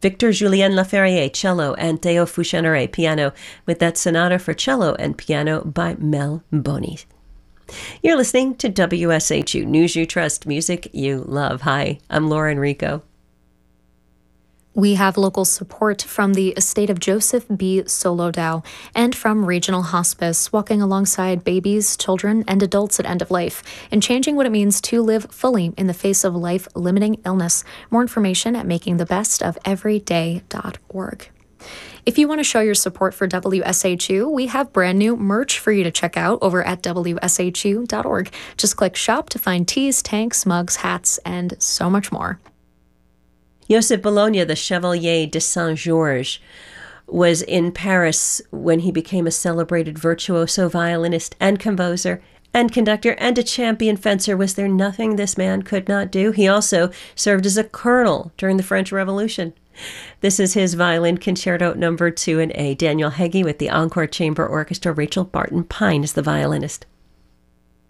Victor Julien Laferriere, cello, and Theo Foucheneret, piano, with that sonata for cello and piano by Mel Boni. You're listening to WSHU News You Trust, music you love. Hi, I'm Laura Enrico. We have local support from the estate of Joseph B. Solodow and from Regional Hospice, walking alongside babies, children, and adults at end of life and changing what it means to live fully in the face of life-limiting illness. More information at makingthebestofeveryday.org. If you want to show your support for WSHU, we have brand new merch for you to check out over at WSHU.org. Just click shop to find tees, tanks, mugs, hats, and so much more. Joseph Bologna, the Chevalier de Saint-Georges, was in Paris when he became a celebrated virtuoso violinist and composer and conductor and a champion fencer. Was there nothing this man could not do? He also served as a colonel during the French Revolution. This is his Violin Concerto No. 2 in A. Daniel Heggie with the Encore Chamber Orchestra. Rachel Barton Pine is the violinist.